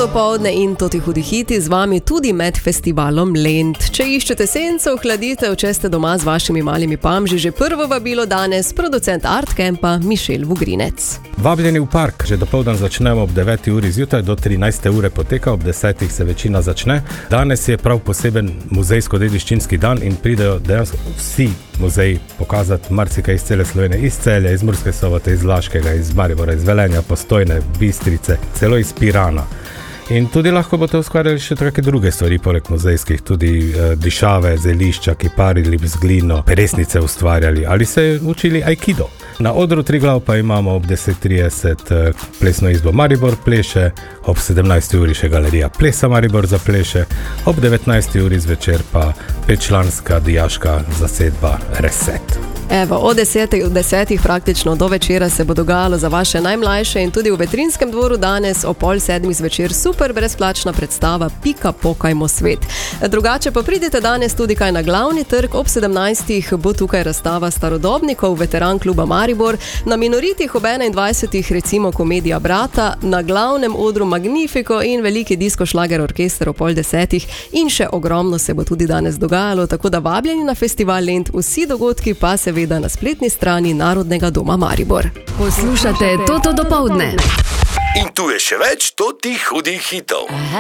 dopoldne in Toti hudi hiti z vami tudi med festivalom Lent. Če iščete senco, ohladitev, če ste doma z vašimi malimi pamži, že prvo vabilo danes producent Art Campa Mišel Vugrinec. Vabljeni v park, že dopoldan začnemo ob 9. uri zjutraj, do 13. ure poteka, ob 10. se večina začne. Danes je prav poseben muzejsko-dediščinski dan in pridejo dejansko vsi muzeji pokazati marsikaj iz cele Slovenije, iz Celja, iz Murske Sobote, iz Laškega, iz Maribora, iz Velenja, Postojne, Bistrice, celo iz Pirana. In tudi lahko boste ustvarjali še kakšne druge stvari, poleg muzejskih, tudi dišave, zelišča, kiparili z glino, peresnice ustvarjali ali se učili aikido. Na odru Triglav pa imamo ob 10:30 plesno izbo Maribor pleše, ob 17. uri še galerija Plesa Maribor zapleše, ob 19. uri zvečer pa 5-članska dijaška zasedba Reset. Evo, od 10 praktično do večera se bo dogajalo za vaše najmlajše in tudi v Vetrinskem dvoru danes o 6:30 zvečer super brezplačna predstava Pika pokajmo svet. Drugače pa pridite danes tudi kaj na glavni trg, ob 17. bo tukaj razstava starodobnikov, veteran kluba Maribor, na minoritih ob 21. recimo komedija Brata, na glavnem odru Magnifico in veliki disko šlager orkester ob 9:30 in še ogromno se bo tudi danes dogajalo, tako da vabljeni na festival Lent, vsi dogodki pa seveda na spletni strani Narodnega doma Maribor. Poslušate Toto dopoldne. In tu je še več Toti hudih hitov.